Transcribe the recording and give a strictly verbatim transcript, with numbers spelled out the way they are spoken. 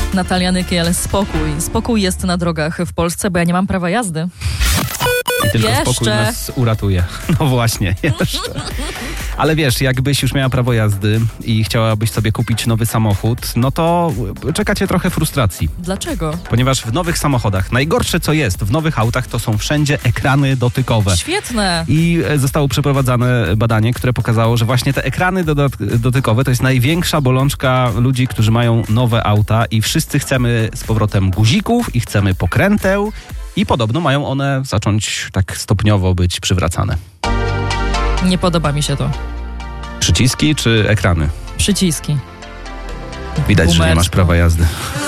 Natalia Nykiel, spokój. Spokój jest na drogach w Polsce, bo ja nie mam prawa jazdy. I tylko Jeszcze. spokój nas uratuje. No właśnie, jeszcze. Ale wiesz, jakbyś już miała prawo jazdy i chciałabyś sobie kupić nowy samochód, no to czeka cię trochę frustracji. Dlaczego? Ponieważ w nowych samochodach, najgorsze co jest w nowych autach, to są wszędzie ekrany dotykowe. Świetne. I zostało przeprowadzane badanie, które pokazało, że właśnie te ekrany dodat- dotykowe to jest największa bolączka ludzi, którzy mają nowe auta i wszyscy chcemy z powrotem guzików i chcemy pokręteł i podobno mają one zacząć tak stopniowo być przywracane. Nie podoba mi się to. Przyciski czy ekrany? Przyciski. Widać, że nie masz Bumersko. prawa jazdy.